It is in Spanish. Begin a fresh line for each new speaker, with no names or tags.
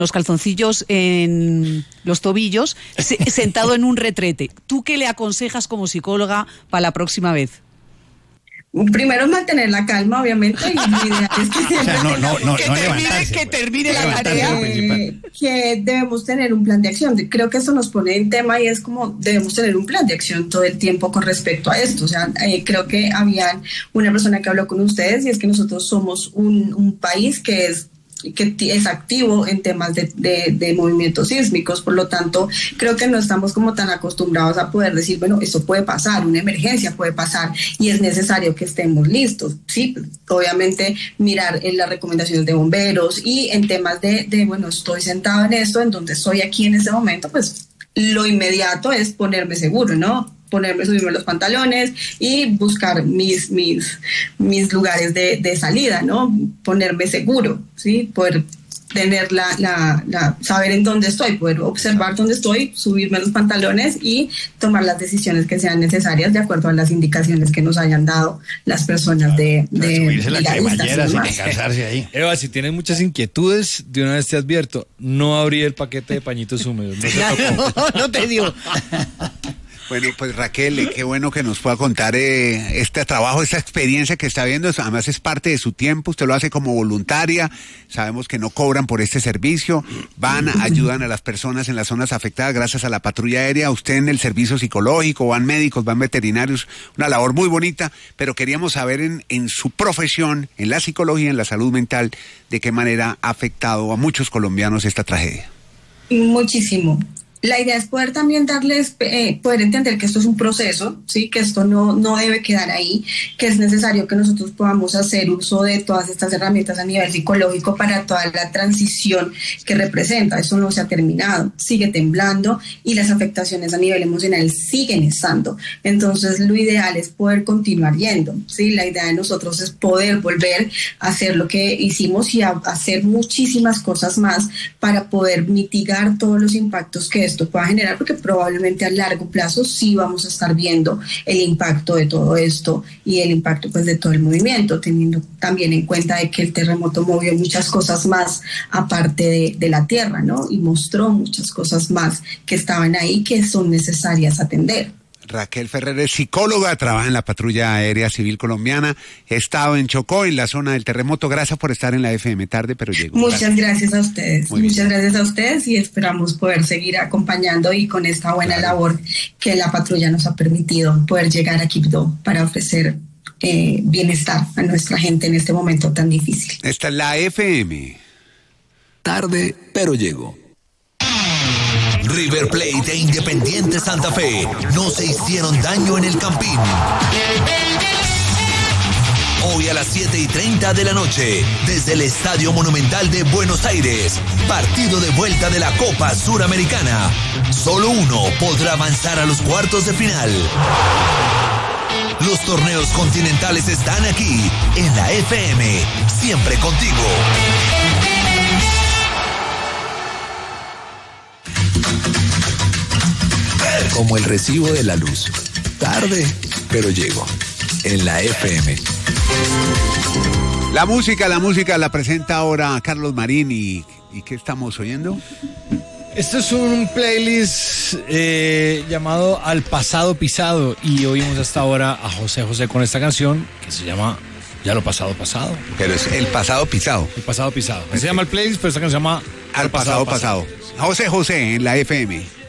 los calzoncillos en los tobillos, sentado en un retrete. ¿Tú qué le aconsejas como psicóloga para la próxima vez?
Primero mantener la calma, obviamente, y mi idea es
que termine la tarea.
Que debemos tener un plan de acción. Creo que eso nos pone en tema y es como debemos tener un plan de acción todo el tiempo con respecto a esto. O sea, creo que había una persona que habló con ustedes y es que nosotros somos un país que es activo en temas de movimientos sísmicos, por lo tanto creo que no estamos como tan acostumbrados a poder decir, bueno, esto puede pasar, una emergencia puede pasar y es necesario que estemos listos, sí, obviamente mirar en las recomendaciones de bomberos y en temas de bueno, estoy sentado en esto, en donde estoy aquí en este momento, pues lo inmediato es ponerme seguro, ¿no? Subirme los pantalones y buscar mis lugares de salida, ¿no? Ponerme seguro, ¿sí? Poder tener saber en dónde estoy, poder observar dónde estoy, subirme los pantalones y tomar las decisiones que sean necesarias de acuerdo a las indicaciones que nos hayan dado las personas
subirse la cremallera sin cansarse ahí. Eva, si tienes muchas inquietudes, de una vez te advierto, no abrí el paquete de pañitos húmedos.
No te dio.
Bueno, pues Raquel, qué bueno que nos pueda contar este trabajo, esta experiencia que está viendo. Además es parte de su tiempo, usted lo hace como voluntaria, sabemos que no cobran por este servicio, ayudan a las personas en las zonas afectadas gracias a la patrulla aérea, usted en el servicio psicológico, van médicos, van veterinarios, una labor muy bonita, pero queríamos saber en su profesión, en la psicología, en la salud mental, de qué manera ha afectado a muchos colombianos esta tragedia.
Muchísimo. La idea es poder también darles, poder entender que esto es un proceso, ¿sí? Que esto no debe quedar ahí, que es necesario que nosotros podamos hacer uso de todas estas herramientas a nivel psicológico para toda la transición que representa. Eso no se ha terminado, sigue temblando y las afectaciones a nivel emocional siguen estando. Entonces lo ideal es poder continuar yendo, ¿sí? La idea de nosotros es poder volver a hacer lo que hicimos y a hacer muchísimas cosas más para poder mitigar todos los impactos que esto pueda generar, porque probablemente a largo plazo sí vamos a estar viendo el impacto de todo esto y el impacto pues de todo el movimiento, teniendo también en cuenta de que el terremoto movió muchas cosas más aparte de la tierra, ¿no? Y mostró muchas cosas más que estaban ahí que son necesarias atender.
Raquel Ferrer es psicóloga, trabaja en la Patrulla Aérea Civil Colombiana, he estado en Chocó, en la zona del terremoto. Gracias por estar en la FM Tarde, pero llegó.
Muchas gracias a ustedes, muchas gracias a ustedes y esperamos poder seguir acompañando y con esta buena labor que la patrulla nos ha permitido poder llegar a Quibdó para ofrecer bienestar a nuestra gente en este momento tan difícil.
Esta es la FM.
Tarde, pero llegó. River Plate e Independiente Santa Fe no se hicieron daño en el Campín. Hoy a las 7:30 de la noche, desde el Estadio Monumental de Buenos Aires, partido de vuelta de la Copa Suramericana. Solo uno podrá avanzar a los cuartos de final. Los torneos continentales están aquí, en la FM, siempre contigo. Como el recibo de la luz. Tarde, pero llego. En la FM.
La música la presenta ahora Carlos Marín. ¿Y qué estamos oyendo?
Esto es un playlist llamado Al Pasado Pisado. Y oímos hasta ahora a José José con esta canción que se llama Ya lo pasado pasado.
Pero es El Pasado Pisado.
El Pasado Pisado. Se llama el playlist, pero esta canción se llama
Al Pasado Pasado. José José en la FM.